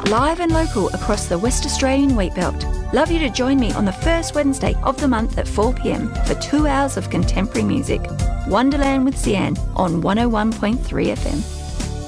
live and local across the West Australian wheatbelt. Love you to join me on the first Wednesday of the month at 4 p.m. for 2 hours of contemporary music. Wonderland with Sian on 101.3 FM.